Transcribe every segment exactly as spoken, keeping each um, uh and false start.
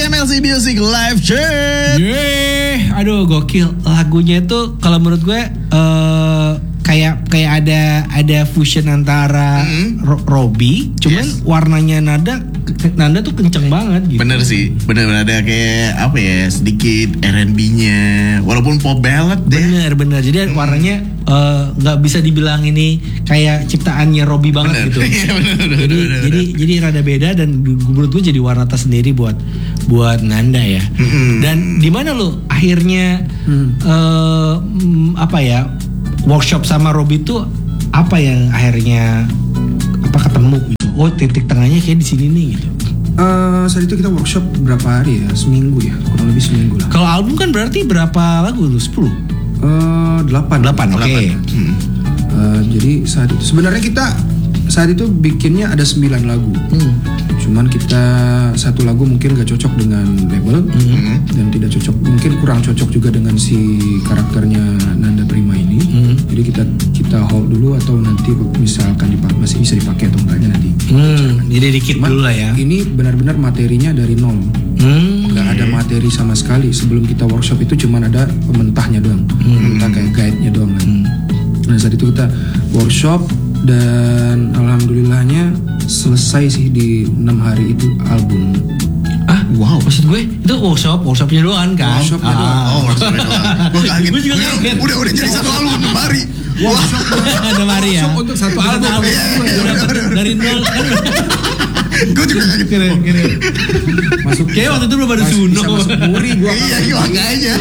M L C Music Live Chat. Yeay, aduh gokil. Lagunya itu kalau menurut gue uh, kayak kayak ada ada fusion antara mm-hmm. Ro- Robby, cuman yes. warnanya nada nada tuh kenceng banget gitu. Bener sih, bener-bener ada kayak apa ya, sedikit R and B-nya, walaupun pop ballad deh. Bener bener, jadi mm. warnanya nggak uh, bisa dibilang ini kayak ciptaannya Robby banget bener. Gitu. Iya, bener, bener, jadi bener, bener. jadi jadi rada beda dan menurut gue jadi warna tersendiri buat buat Nanda ya. Mm-hmm. Dan di mana lo akhirnya mm. uh, apa ya? Workshop sama Robby itu apa yang akhirnya apa ketemu gitu? Oh titik tengahnya kayak di sini nih gitu. Uh, saat itu kita workshop berapa hari ya? Seminggu ya, kurang lebih seminggu lah. Kalau album kan berarti berapa lagu lu? Sepuluh? Uh, delapan. Delapan, oke. Okay. Hmm. Uh, jadi saat itu sebenarnya kita saat itu bikinnya ada sembilan lagu. Hmm. Cuman kita satu lagu mungkin gak cocok dengan label mm-hmm. dan tidak cocok, mungkin kurang cocok juga dengan si karakternya Nanda Prima ini. Mm-hmm. Jadi kita kita hold dulu atau nanti misalkan dipakai, masih bisa dipakai atau enggaknya nanti. Mm, jadi dikit Cuman dulu lah ya. Ini benar-benar materinya dari nol. Mm, gak ada materi sama sekali. Sebelum kita workshop itu cuman ada mentahnya doang, mm. mentah kayak guide-nya doang kan. Mm. Nah saat itu kita workshop dan alhamdulillahnya selesai sih di enam hari itu album. Ah, wow, maksud gue itu workshop, workshopnya doang kan? Workshopnya ah. doang. Oh, workshopnya doang. Gue kaget. Gue juga kaget. Udah, udah jadi satu album enam hari. Workshop enam hari ya. Workshop untuk satu album. Iya, iya, dari nol kan. Gue juga kaget. Keren, keren. Masuk kayak waktu itu belum ada Suno. Bisa masuk muri gue. Iya, makanya.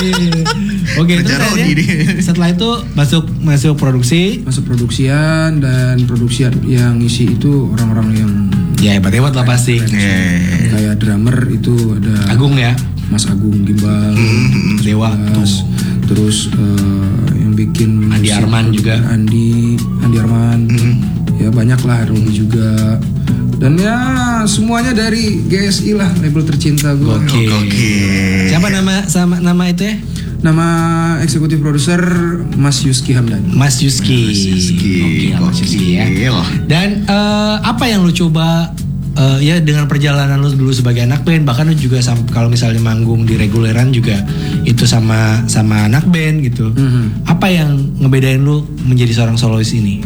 Oke, terus setelah itu masuk masuk produksi, masuk produksian dan produksian yang isi itu orang-orang yang ya hebat-hebat lah pasti. Yeah. Kayak drummer itu ada Agung ya, Mas Agung Gimbal, mm, Dewa, Mas, terus uh, yang bikin Andi Arman juga, Andi Andi Arman, mm. ya banyak lah, Robby juga. Dan ya semuanya dari G S I lah, label tercinta gue. Oke. Okay. Siapa nama sama nama itu ya? Nama eksekutif produser Mas Yuski Hamdan. Mas Yuski. Mas Yuski. Oke, Mas Yuski ya. Dan uh, apa yang lu coba uh, ya dengan perjalanan lu dulu sebagai anak band, bahkan lu juga sam- kalau misalnya manggung di reguleran juga itu sama sama anak band gitu. Mm-hmm. Apa yang ngebedain lu menjadi seorang solois ini?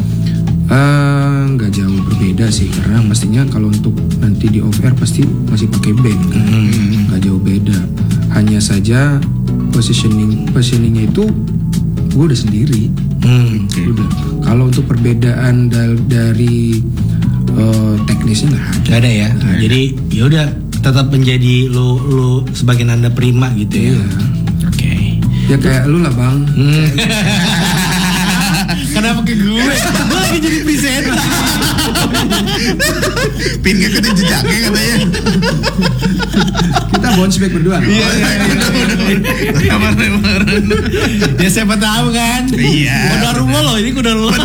Nggak uh, jauh berbeda sih, karena mestinya kalau untuk nanti di off air pasti masih pakai band kan, nggak mm. jauh beda. Hanya saja positioning positioningnya itu gue udah sendiri. Mm. Udah. Kalau untuk perbedaan dal- dari uh, teknisnya nggak ada. Gak ada ya. Nah, jadi ya udah tetap menjadi lu lu sebagai Nanda Prima gitu ya. Iya. Oke. Okay. Ya kayak lu lah bang. Mm. Kenapa ke gue? Gue lagi jadi presenter. Pin ngikutin jejaknya katanya. Kita bounce back berdua. Iya, iya, iya. Ya siapa tahu kan. Iya. Kuda rumah loh, ini kuda rumah.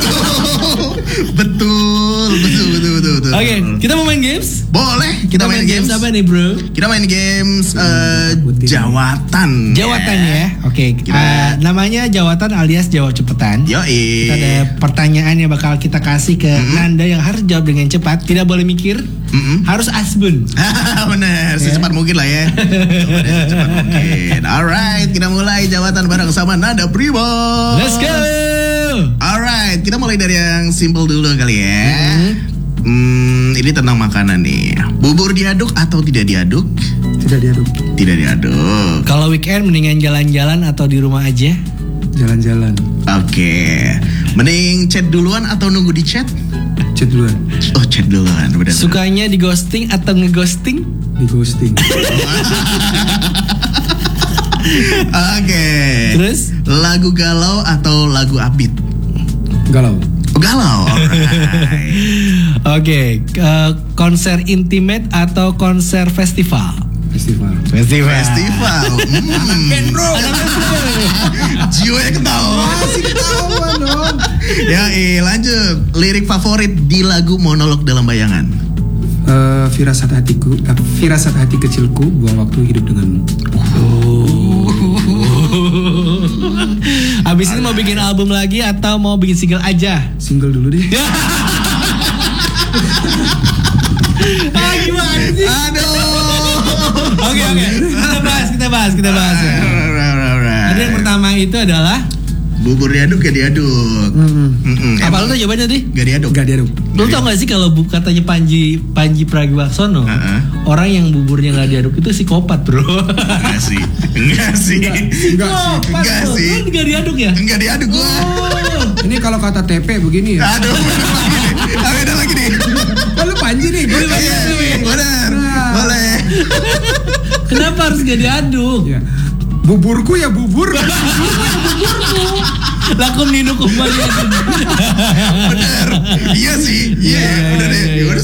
Betul, betul, betul, betul, betul. Oke, kita mau main games? Boleh, kita, kita main, main games. games apa nih bro? Kita main games uh, jawatan. Jawatan ya. Oke. Okay. Uh, namanya jawatan alias jawab cepetan. Yoi. Kita ada pertanyaan yang bakal kita kasih ke mm-hmm. Nanda yang harus jawab dengan cepat, tidak boleh mikir, mm-hmm. harus asbun. Bener, secepat mungkin lah ya. Secepat mungkin. Alright, kita mulai jawatan bareng sama Nanda Prima. Let's go. Alright, kita mulai dari yang simple dulu kali ya. Mm-hmm. Hmm, ini tentang makanan nih. Bubur diaduk atau tidak diaduk? Tidak diaduk. Tidak diaduk. Kalau weekend mendingan jalan-jalan atau di rumah aja? Jalan-jalan. Oke. Okay. Mending chat duluan atau nunggu di chat? Chat duluan. Oh, chat duluan. Benar. Sukanya di ghosting atau ngeghosting? Di ghosting. Oke. Okay. Terus? Lagu galau atau lagu upbeat? Galau. Oh, galau. Alright. Oke. Okay. Uh, konser intimate atau konser festival? Festival. Festival. Festival. Hmm. Band bro. Jiwanya ketawa. Masih ketawa dong. Ya, eh, lanjut. Lirik favorit di lagu Monolog Dalam Bayangan. Uh, firasat hatiku, uh, firasat hati kecilku, buang waktu hidup denganmu. Oh. Abis ini mau bikin album lagi atau mau bikin single aja? Single dulu deh. Ah, gimana sih? Aduh. Oke oke. Kita bahas, kita bahas, kita bahas ya. Jadi yang pertama itu adalah bubur diaduk ya diaduk. Mm-mm. apa lu tuh jawabannya tadi? Gak diaduk. Gak diaduk. Lu tau gak sih kalau bu, katanya Panji Panji Pragiwaksono, Uh-uh. orang yang buburnya nggak diaduk itu psikopat bro. Enggak sih. Enggak sih. Enggak sih. Enggak bro. sih. Lu nggak diaduk ya? Enggak diaduk gua. Oh. Ini kalau kata T P begini ya. Aduh, bener lagi nih. Ah, beda lagi nih. Kalau Panji nih, gue Iya, bener. Nah. Boleh. Kenapa harus nggak diaduk? ya. Buburku ya bubur. Lakum ninu kembali. Bener. Iya sih. Iya, Iya, bener iya, ya. iya. Ya udah